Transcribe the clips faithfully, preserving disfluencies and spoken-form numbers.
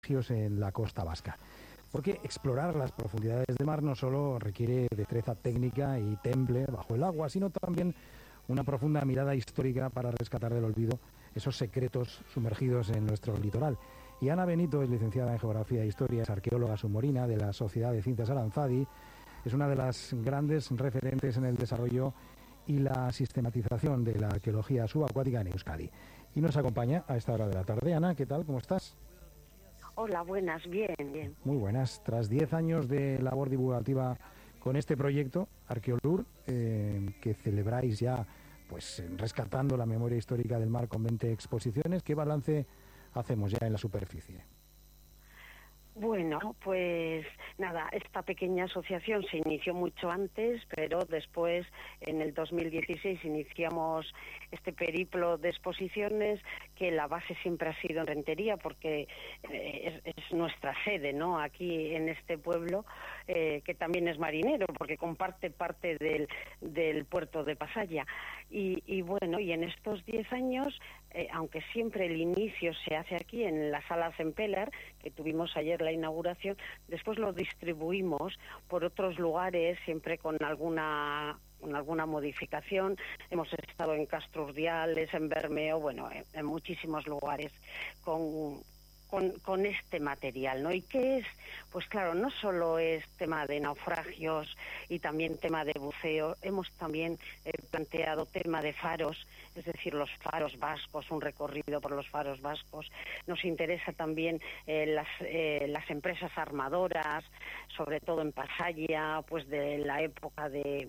en la costa vasca. Porque explorar las profundidades del mar no solo requiere destreza técnica y temple bajo el agua, sino también una profunda mirada histórica para rescatar del olvido esos secretos sumergidos en nuestro litoral. Y Ana Benito es licenciada en Geografía e Historia, es arqueóloga submarina de la Sociedad de Ciencias Aranzadi, es una de las grandes referentes en el desarrollo y la sistematización de la arqueología subacuática en Euskadi. Y nos acompaña a esta hora de la tarde. Ana, ¿qué tal? ¿Cómo estás? Hola, buenas, bien, bien. Muy buenas. Tras diez años de labor divulgativa con este proyecto, Arqueolur, eh, que celebráis ya pues rescatando la memoria histórica del mar con veinte exposiciones, ¿qué balance hacemos ya en la superficie? Bueno, pues nada, esta pequeña asociación se inició mucho antes, pero después, en el dos mil dieciséis, iniciamos este periplo de exposiciones, que la base siempre ha sido en Rentería, porque eh, es, es nuestra sede, ¿no?, aquí en este pueblo, eh, que también es marinero, porque comparte parte del, del puerto de Pasaya. Y, y bueno, y en estos diez años, eh, aunque siempre el inicio se hace aquí en la sala Zempelar, que tuvimos ayer la inauguración, después lo distribuimos por otros lugares, siempre con alguna con alguna modificación. Hemos estado en Castro Urdiales, en Bermeo, bueno, en, en muchísimos lugares con, con, con este material, ¿no? ¿Y qué es? Pues claro, no solo es tema de naufragios y también tema de buceo, hemos también eh, planteado tema de faros, es decir, los faros vascos, un recorrido por los faros vascos. Nos interesa también eh, las, eh, las empresas armadoras, sobre todo en Pasaya, pues de la época de...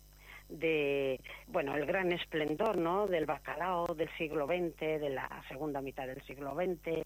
de, bueno, el gran esplendor, ¿no?, del bacalao del siglo veinte, de la segunda mitad del siglo veinte,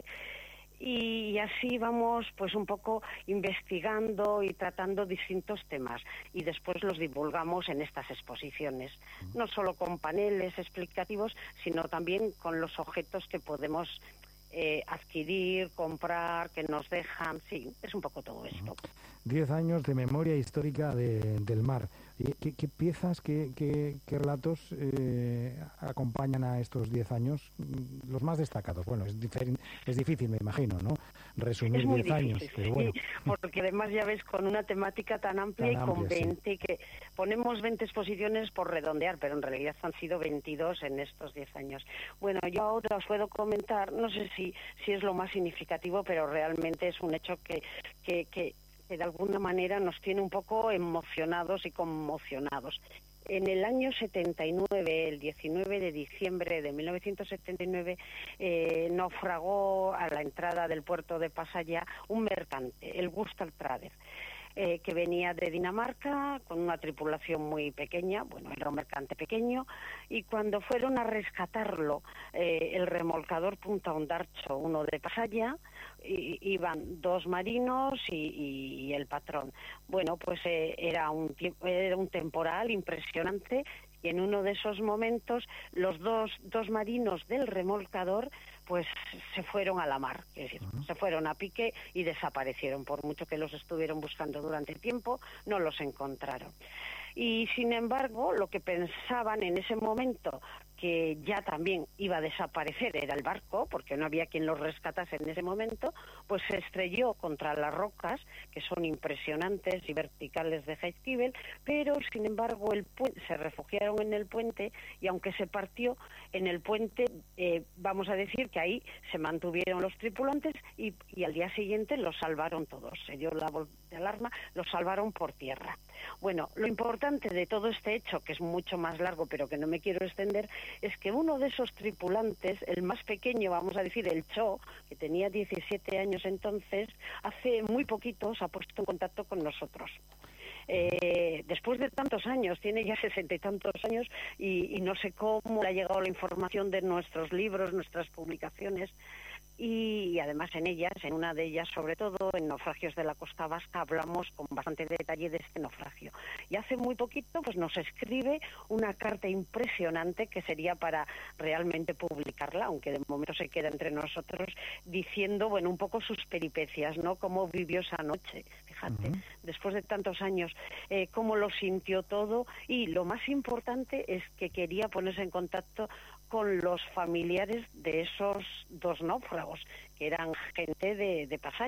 y así vamos pues un poco investigando y tratando distintos temas, y después los divulgamos en estas exposiciones, no solo con paneles explicativos, sino también con los objetos que podemos eh, adquirir, comprar, que nos dejan, sí, es un poco todo esto. Diez años de memoria histórica de, del mar. ¿Qué, qué piezas, qué, qué, qué relatos eh, acompañan a estos diez años? Los más destacados. Bueno, es, es difícil, me imagino, ¿no?, resumir diez años, pero bueno. Sí, porque además ya ves, con una temática tan amplia tan y con amplia, veinte, sí, que ponemos veinte exposiciones por redondear, pero en realidad han sido veintidós en estos diez años. Bueno, yo ahora os puedo comentar, no sé si, si es lo más significativo, pero realmente es un hecho que... que, que que de alguna manera nos tiene un poco emocionados y conmocionados. En el año setenta y nueve, el diecinueve de diciembre de mil novecientos setenta y nueve, eh, naufragó a la entrada del puerto de Pasaya un mercante, el Gustav Trader, eh, que venía de Dinamarca con una tripulación muy pequeña, bueno, era un mercante pequeño, y cuando fueron a rescatarlo, eh, el remolcador Punta Ondarcho, uno de Pasaya, I, iban dos marinos y, y el patrón. Bueno, pues eh, era un era un temporal impresionante, y en uno de esos momentos los dos dos marinos del remolcador pues se fueron a la mar, es decir, uh-huh. se fueron a pique y desaparecieron. Por mucho que los estuvieron buscando durante tiempo, no los encontraron. Y sin embargo, lo que pensaban en ese momento, que ya también iba a desaparecer, era el barco, porque no había quien los rescatase en ese momento, pues se estrelló contra las rocas, que son impresionantes y verticales de Jaizkibel, pero sin embargo el pu- se refugiaron en el puente, y aunque se partió en el puente, eh, vamos a decir que ahí se mantuvieron los tripulantes, y, y al día siguiente los salvaron todos, se dio la voz de alarma, los salvaron por tierra. Bueno, lo importante de todo este hecho, que es mucho más largo, pero que no me quiero extender, es que uno de esos tripulantes, el más pequeño, vamos a decir, el Cho, que tenía diecisiete años entonces, hace muy poquito se ha puesto en contacto con nosotros. Eh, después de tantos años, tiene ya sesenta y tantos años, y, y no sé cómo le ha llegado la información de nuestros libros, nuestras publicaciones, y, y además en ellas, en una de ellas sobre todo, en Naufragios de la Costa Vasca, hablamos con bastante detalle de este naufragio. Y hace muy poquito pues nos escribe una carta impresionante que sería para realmente publicarla, aunque de momento se queda entre nosotros, diciendo, bueno, un poco sus peripecias, ¿no?, cómo vivió esa noche, fíjate, uh-huh. después de tantos años, eh, cómo lo sintió todo, y lo más importante es que quería ponerse en contacto con los familiares de esos dos náufragos, que eran gente de, de pasaje.